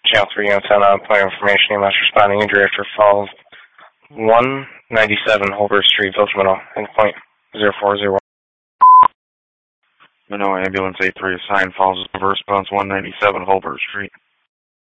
Channel 3 antenna, point of information, EMS responding injury after fall 197 Holbert Street, Village Minnow, endpoint 0401. Minnow Ambulance 83 assigned, falls over response 197 Holbert Street.